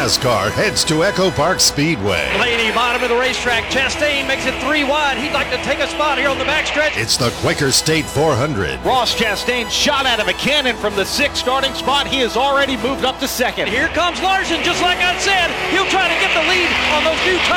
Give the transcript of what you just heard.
NASCAR heads to Echo Park Speedway. Blaney, bottom of the racetrack. Chastain makes it 3 wide. He'd like to take a spot here on the backstretch. It's the Quaker State 400. Ross Chastain shot out of a cannon from the 6th starting spot. He has already moved up to 2nd. Here comes Larson, just like I said. He'll try to get the lead on those new tires.